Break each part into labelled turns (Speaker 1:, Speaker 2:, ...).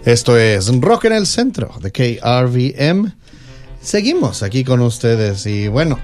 Speaker 1: Esto es Rock en el Centro de KRVM. Seguimos aquí con ustedes y bueno,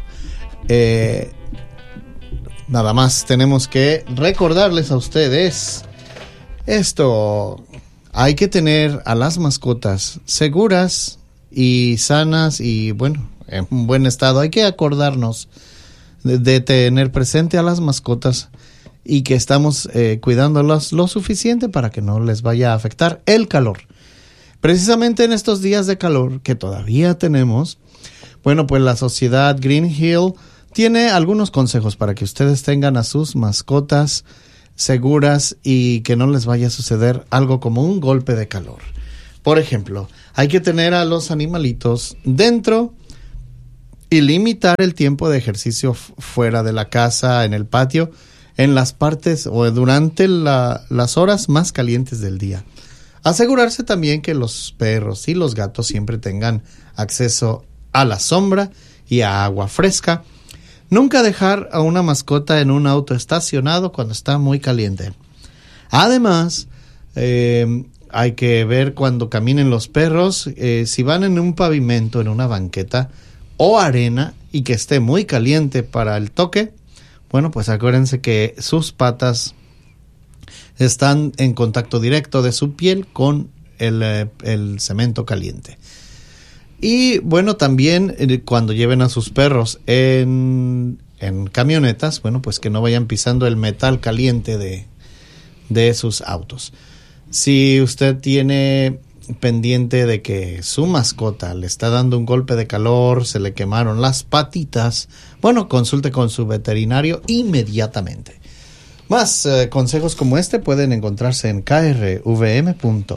Speaker 1: nada más tenemos que recordarles a ustedes esto: hay que tener a las mascotas seguras y sanas y bueno, en buen estado. Hay que acordarnos de tener presente a las mascotas y que estamos cuidándolas lo suficiente para que no les vaya a afectar el calor. Precisamente en estos días de calor que todavía tenemos, bueno, pues la sociedad Green Hill tiene algunos consejos para que ustedes tengan a sus mascotas seguras y que no les vaya a suceder algo como un golpe de calor. Por ejemplo, hay que tener a los animalitos dentro y limitar el tiempo de ejercicio fuera de la casa, en el patio, en las partes o durante las horas más calientes del día. Asegurarse también que los perros y los gatos siempre tengan acceso a la sombra y a agua fresca. Nunca dejar a una mascota en un auto estacionado cuando está muy caliente. Además, hay que ver cuando caminen los perros, si van en un pavimento, en una banqueta o arena y que esté muy caliente para el toque, bueno, pues acuérdense que sus patas están en contacto directo de su piel con el cemento caliente. Y bueno, también cuando lleven a sus perros en camionetas, bueno, pues que no vayan pisando el metal caliente de sus autos. Si usted tiene pendiente de que su mascota le está dando un golpe de calor, se le quemaron las patitas, bueno, consulte con su veterinario inmediatamente. Más consejos como este pueden encontrarse en krvm.org,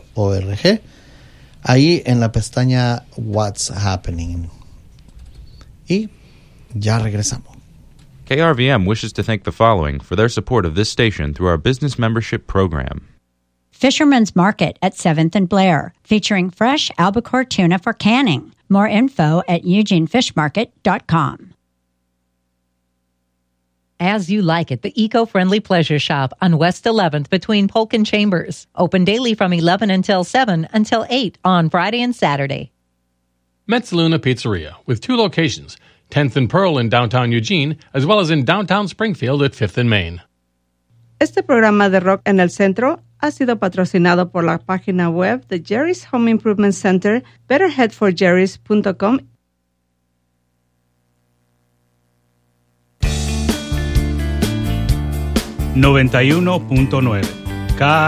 Speaker 1: ahí en la pestaña What's Happening. Y ya regresamos.
Speaker 2: KRVM wishes to thank the following for their support of this station through our business membership program.
Speaker 3: Fisherman's Market at 7th and Blair, featuring fresh albacore tuna for canning. More info at eugenefishmarket.com.
Speaker 4: As You Like It, the eco-friendly pleasure shop on West 11th between Polk and Chambers. Open daily from 11 until 7 until 8 on Friday and Saturday.
Speaker 5: Metzaluna Pizzeria, with 2 locations, 10th and Pearl in downtown Eugene, as well as in downtown Springfield at 5th and Main.
Speaker 6: Este programa de Rock en el Centro ha sido patrocinado por la página web de Jerry's Home Improvement Center, betterheadforjerrys.com.
Speaker 7: 91.9